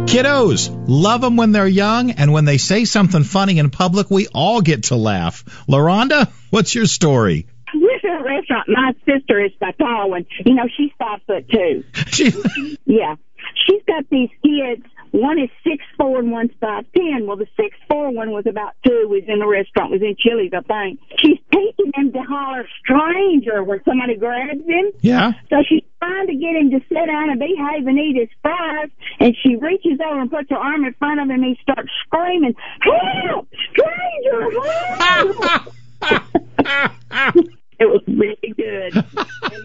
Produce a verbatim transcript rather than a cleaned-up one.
Kiddos, love them when they're young, and when they say something funny in public, we all get to laugh. LaRonda, what's your story? This is a restaurant. My sister is the tall one. You know, she's five foot two. She, yeah. She's got these kids. One is six four and one's five ten. Well, the six four one was about two, was in the restaurant, was in Chili's, I think. She's taking him to holler stranger when somebody grabs him. yeah. So she's trying to get him to sit down and behave and eat his fries, and she reaches over and puts her arm in front of him, and he starts screaming, "Help! Stranger! Help!" It was really good.